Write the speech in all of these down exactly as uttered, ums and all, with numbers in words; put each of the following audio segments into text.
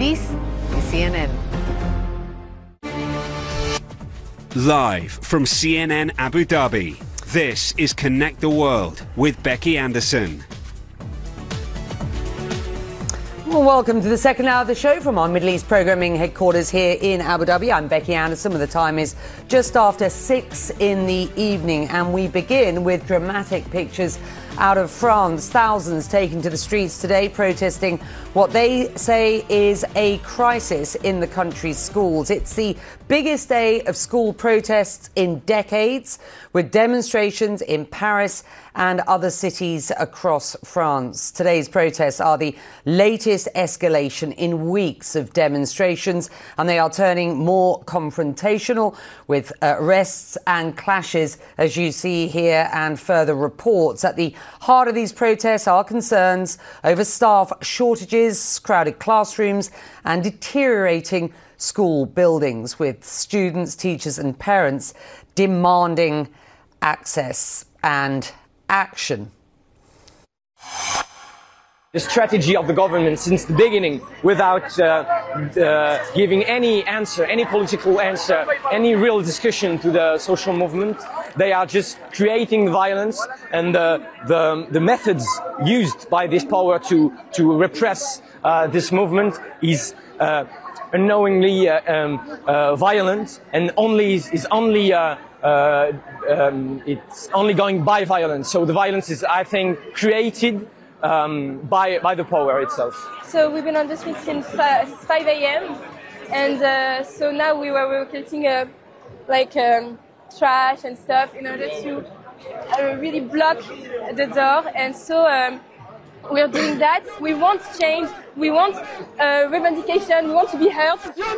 This is C N N. Live from C N N Abu Dhabi, this is Connect the World with Becky Anderson. Well, welcome to the second hour of the show from our Middle East programming headquarters here in Abu Dhabi. I'm Becky Anderson, and the time is just after six in the evening, and we begin with dramatic pictures out of France. Thousands taking to the streets today protesting what they say is a crisis in the country's schools. It's the biggest day of school protests in decades, with demonstrations in Paris and other cities across France. Today's protests are the latest escalation in weeks of demonstrations, and they are turning more confrontational with arrests and clashes, as you see here, and further reports. At the heart of these protests are concerns over staff shortages, crowded classrooms, and deteriorating school buildings, with students, teachers and parents demanding access and action. The strategy of the government since the beginning, without uh, uh, giving any answer, any political answer, any real discussion to the social movement, they are just creating violence, and uh, the the methods used by this power to to repress uh, this movement is uh, unknowingly uh, um, uh, violent, and only is, is only uh, uh, um, it's only going by violence. So the violence is, I think, created um, by by the power itself. So we've been on the street since five a m and uh, so now we were collecting uh, like um, trash and stuff in order to uh, really block the door, and so um, we're doing that. We want change, we want uh, revendication, we want to be heard.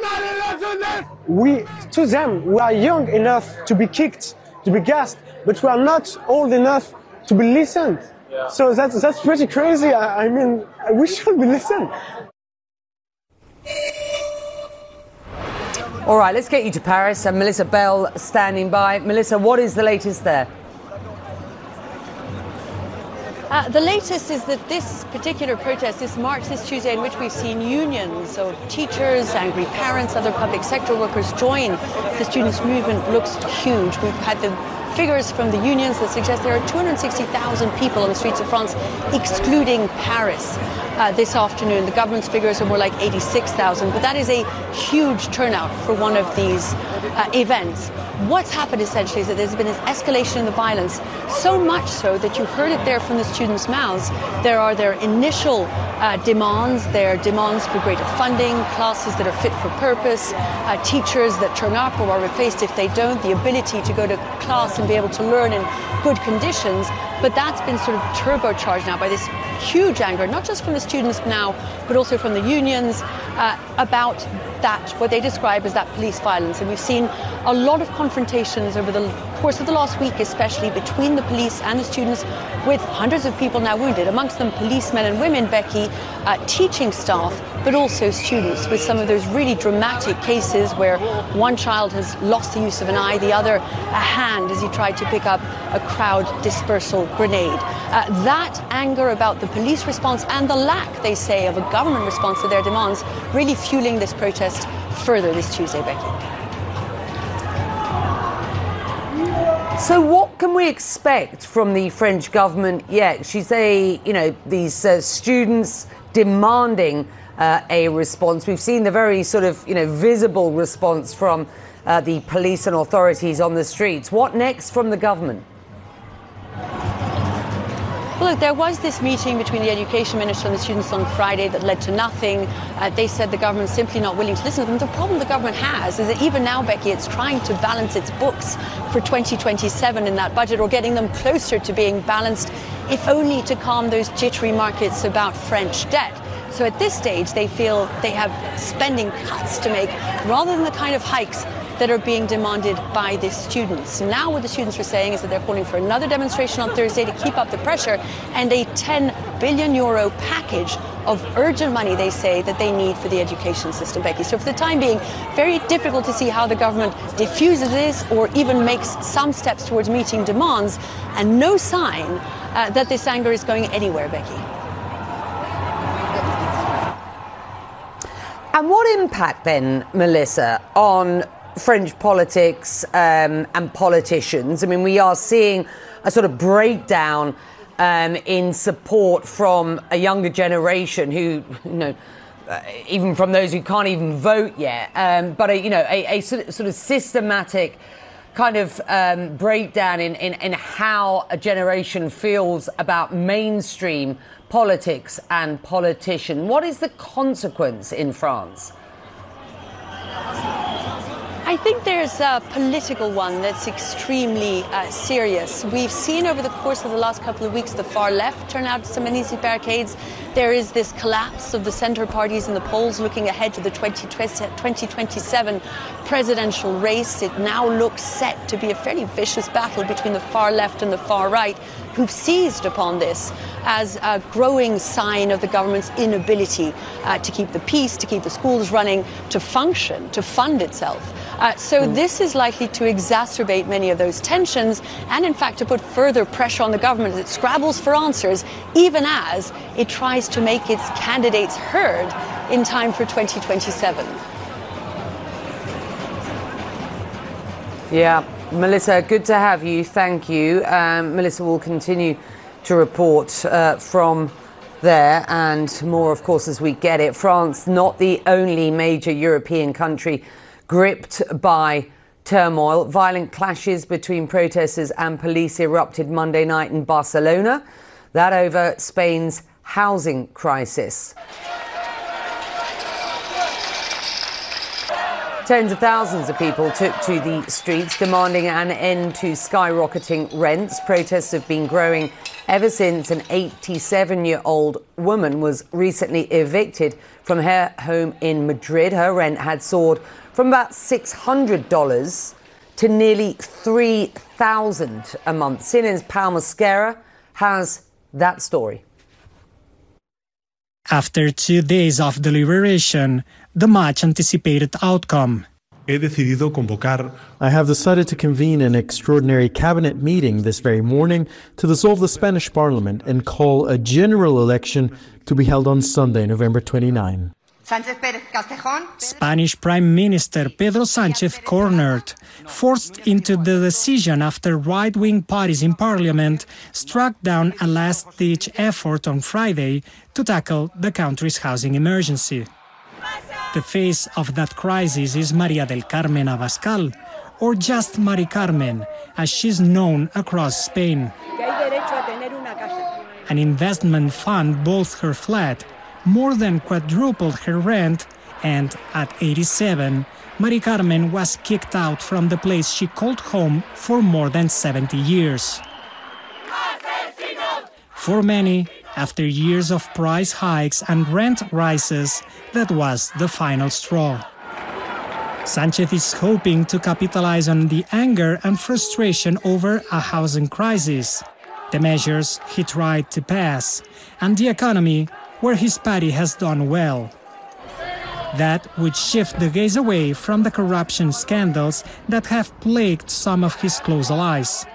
We, to them, we are young enough to be kicked, to be gassed, but we are not old enough to be listened. Yeah. So that's, that's pretty crazy. I, I mean, we should be listened. All right, let's get you to Paris. And Melissa Bell standing by. Melissa, what is the latest there? Uh, the latest is that this particular protest, this march this Tuesday, in which we've seen unions of teachers, angry parents, other public sector workers join the students' movement, looks huge. We've had the figures from the unions that suggest there are two hundred sixty thousand people on the streets of France, excluding Paris, uh, this afternoon. The government's figures are more like eighty-six thousand, but that is a huge turnout for one of these uh, events. What's happened essentially is that there's been an escalation in the violence, so much so that you heard it there from the students' mouths. There are their initial uh, demands, their demands for greater funding, classes that are fit for purpose, uh, teachers that turn up or are replaced if they don't, the ability to go to class and be able to learn in good conditions. But that's been sort of turbocharged now by this huge anger, not just from the students now, but also from the unions uh, about that, what they describe as that police violence. And we've seen a lot of confrontations over the course of the last week, especially between the police and the students, with hundreds of people now wounded, amongst them policemen and women, Becky, uh, teaching staff, but also students, with some of those really dramatic cases where one child has lost the use of an eye, the other a hand as he tried to pick up a crowd dispersal grenade. Uh, that anger about the police response and the lack, they say, of a government response to their demands really fueling this protest further this Tuesday, Becky. So what can we expect from the French government yet? You say, you know, these uh, students demanding uh, a response. We've seen the very sort of, you know, visible response from uh, the police and authorities on the streets. What next from the government? Well, look, there was this meeting between the education minister and the students on Friday that led to nothing. Uh, they said the government's simply not willing to listen to them. The problem the government has is that even now, Becky, it's trying to balance its books for twenty twenty-seven in that budget, or getting them closer to being balanced, if only to calm those jittery markets about French debt. So at this stage, they feel they have spending cuts to make rather than the kind of hikes that are being demanded by the students. Now what the students are saying is that they're calling for another demonstration on Thursday to keep up the pressure, and a ten billion euro package of urgent money, they say, that they need for the education system, Becky. So for the time being, very difficult to see how the government diffuses this or even makes some steps towards meeting demands, and no sign uh, that this anger is going anywhere, Becky. And And what impact then, Melissa, on French politics um, and politicians? I mean, we are seeing a sort of breakdown um, in support from a younger generation who, you know, uh, even from those who can't even vote yet, um, but, a, you know, a, a sort of, sort of systematic kind of um, breakdown in, in, in how a generation feels about mainstream politics and politician. What is the consequence in France? I think there's a political one that's extremely uh, serious. We've seen over the course of the last couple of weeks the far left turn out some uneasy barricades. There is this collapse of the centre parties in the polls looking ahead to the twenty twenty-seven presidential race. It now looks set to be a fairly vicious battle between the far left and the far right, who've seized upon this as a growing sign of the government's inability uh, to keep the peace, to keep the schools running, to function, to fund itself. Uh, so this is likely to exacerbate many of those tensions and, in fact, to put further pressure on the government as it scrabbles for answers, even as it tries to make its candidates heard in time for twenty twenty-seven. Yeah, Melissa, good to have you. Thank you. Um, Melissa will continue to report uh, from there, and more, of course, as we get it. France, not the only major European country gripped by turmoil. Violent clashes between protesters and police erupted Monday night in Barcelona. That over Spain's housing crisis. Tens of thousands of people took to the streets demanding an end to skyrocketing rents. Protests have been growing ever since an eighty-seven-year-old woman was recently evicted from her home in Madrid. Her rent had soared from about six hundred dollars to nearly three thousand dollars a month. C N N's Pau Mosquera has that story. After two days of deliberation, the much anticipated outcome. He decidido convocar. I have decided to convene an extraordinary cabinet meeting this very morning to dissolve the Spanish parliament and call a general election to be held on Sunday, November twenty-ninth. Spanish Prime Minister Pedro Sánchez cornered, forced into the decision after right-wing parties in parliament struck down a last-ditch effort on Friday to tackle the country's housing emergency. The face of that crisis is María del Carmen Abascal, or just Mari Carmen, as she's known across Spain. An investment fund bought her flat, more than quadrupled her rent, and at eighty-seven, Mari Carmen was kicked out from the place she called home for more than seventy years. For many, after years of price hikes and rent rises, that was the final straw. Sánchez is hoping to capitalize on the anger and frustration over a housing crisis, the measures he tried to pass, and the economy, where his party has done well. That would shift the gaze away from the corruption scandals that have plagued some of his close allies.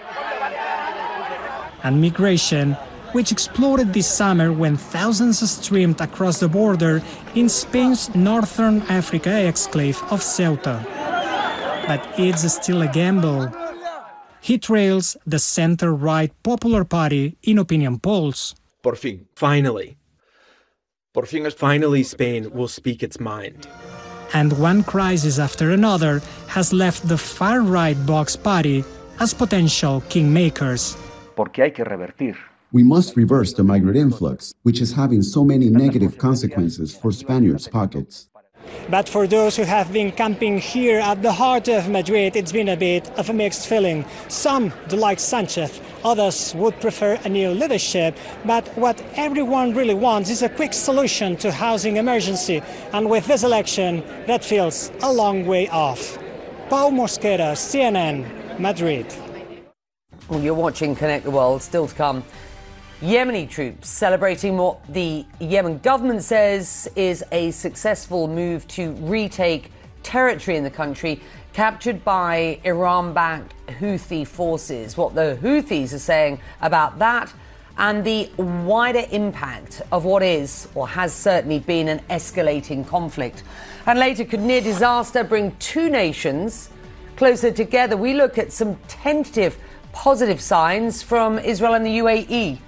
And migration, which exploded this summer when thousands streamed across the border in Spain's northern Africa exclave of Ceuta. But it's still a gamble. He trails the center-right Popular Party in opinion polls. Por fin, finally. Por fin, finally Spain will speak its mind. And one crisis after another has left the far-right Vox Party as potential kingmakers. Porque hay que revertir. We must reverse the migrant influx, which is having so many negative consequences for Spaniards' pockets. But for those who have been camping here at the heart of Madrid, it's been a bit of a mixed feeling. Some do like Sánchez, others would prefer a new leadership, but what everyone really wants is a quick solution to housing emergency, and with this election, that feels a long way off. Pau Mosquera, C N N, Madrid. Well, you're watching Connect the World, still to come. Yemeni troops celebrating what the Yemen government says is a successful move to retake territory in the country captured by Iran-backed Houthi forces. What the Houthis are saying about that and the wider impact of what is, or has certainly been, an escalating conflict. And later, could near disaster bring two nations closer together? We look at some tentative positive signs from Israel and the U A E.